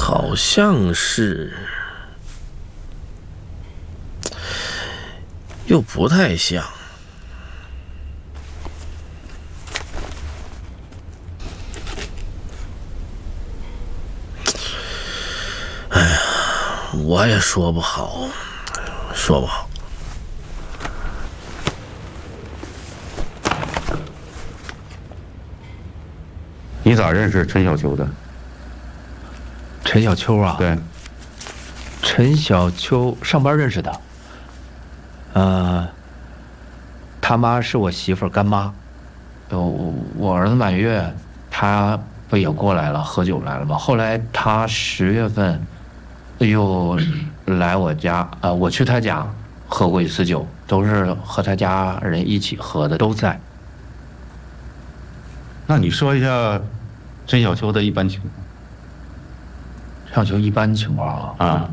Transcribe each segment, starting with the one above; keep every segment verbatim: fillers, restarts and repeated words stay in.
好像是，又不太像。哎呀，我也说不好，说不好。 你咋认识陈小秋的？ 陈小秋啊？ 对， 陈小秋上班认识的。呃，他妈是我媳妇儿干妈。我我儿子满月，他不也过来了，喝酒来了吗？后来他十月份又来我家，呃，我去他家喝过一次酒，都是和他家人一起喝的，都在。 那你说一下陈小秋的一般情况。 陈小秋一般情况啊， 啊，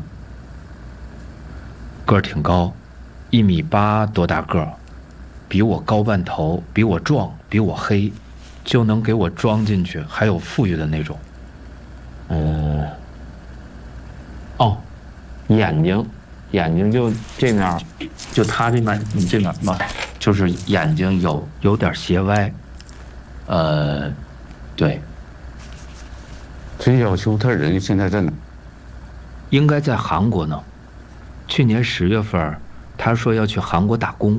个儿挺高，一米八多大个儿，比我高半头，比我壮，比我黑，就能给我装进去，还有富裕的那种。嗯，哦，眼睛，眼睛就这面，就他这面，你这面嘛，就是眼睛有有点斜歪。呃，对。 陈小秋他人现在在哪？ 应该在韩国呢。去年十月份，他说要去韩国打工。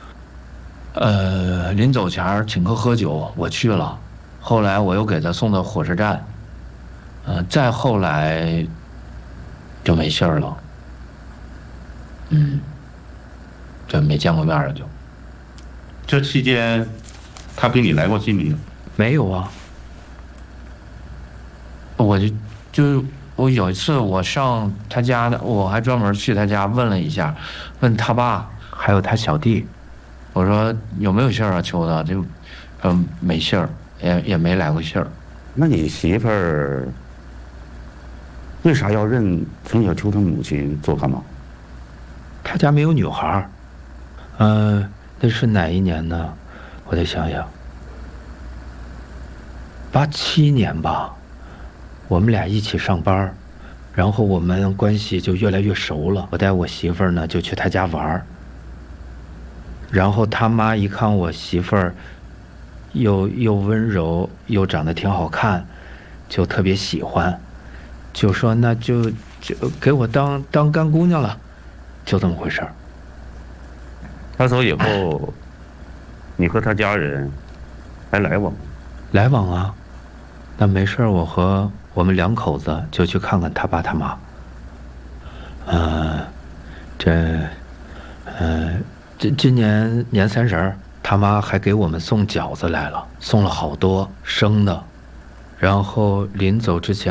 呃，临走前请客喝酒，我去了。后来我又给他送到火车站。呃，再后来就没信儿了。嗯，对，没见过面了就。 这期间，他给你来过信没有？ 没有啊。我就就我有一次我上他家的，我还专门去他家问了一下，问他爸还有他小弟，我说有没有信儿啊？秋子就，嗯，没信儿，也也没来过信儿。 那你媳妇儿为啥要认陈小秋他母亲做干妈？ 他家没有女孩儿。呃，那是哪一年呢？我得想想。八七年吧。我们俩一起上班，然后我们关系就越来越熟了。我带我媳妇儿呢就去他家玩，然后他妈一看我媳妇儿又又温柔又长得挺好看，就特别喜欢，就说那就就给我当当干姑娘了，就这么回事儿。 他走以后，你和他家人还来往吗？ 来往啊，那没事儿，我和我们两口子就去看看他爸他妈。呃，这，呃，今今年年三十儿，他妈还给我们送饺子来了，送了好多生的，然后临走之前。